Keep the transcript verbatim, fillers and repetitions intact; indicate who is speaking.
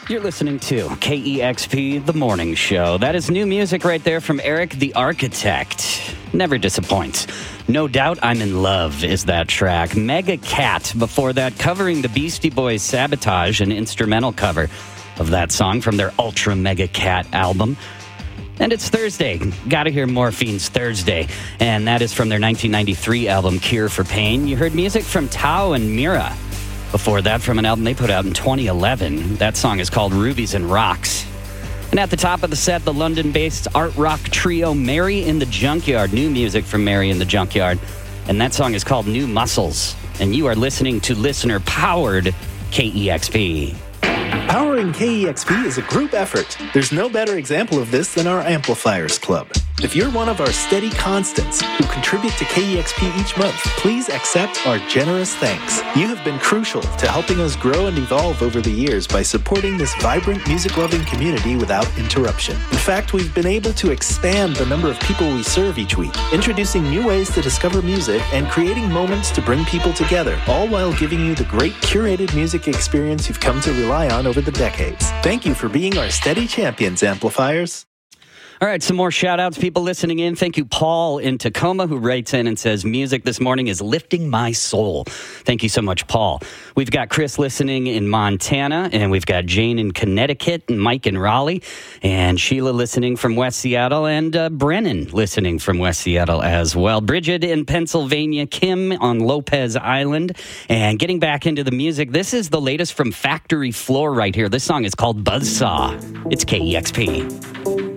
Speaker 1: You're listening to K E X P, The Morning Show. That is new music right there from Eric the Architect. Never disappoints. No Doubt I'm in Love is that track. Mega Cat before that, covering the Beastie Boys' Sabotage, an instrumental cover of that song from their Ultra Mega Cat album. And it's Thursday. Gotta hear Morphine's Thursday. And that is from their nineteen ninety-three album, Cure for Pain. You heard music from Tao and Mira. Before that, from an album they put out in twenty eleven. That song is called Rubies and Rocks. And at the top of the set, the London-based art rock trio Mary in the Junkyard. New music from Mary in the Junkyard. And that song is called New Muscles. And you are listening to listener-powered K E X P.
Speaker 2: Powering K E X P is a group effort. There's no better example of this than our Amplifiers Club. If you're one of our steady constants who contribute to K E X P each month, please accept our generous thanks. You have been crucial to helping us grow and evolve over the years by supporting this vibrant, music-loving community without interruption. In fact, we've been able to expand the number of people we serve each week, introducing new ways to discover music and creating moments to bring people together, all while giving you the great curated music experience you've come to rely on over the decades. Thank you for being our steady champions, Amplifiers.
Speaker 1: All right, some more shout-outs, people listening in. Thank you, Paul in Tacoma, who writes in and says, music this morning is lifting my soul. Thank you so much, Paul. We've got Chris listening in Montana, and we've got Jane in Connecticut, and Mike in Raleigh, and Sheila listening from West Seattle, and uh, Brennan listening from West Seattle as well. Bridget in Pennsylvania, Kim on Lopez Island, and getting back into the music, this is the latest from Factory Floor right here. This song is called Buzzsaw. It's K E X P.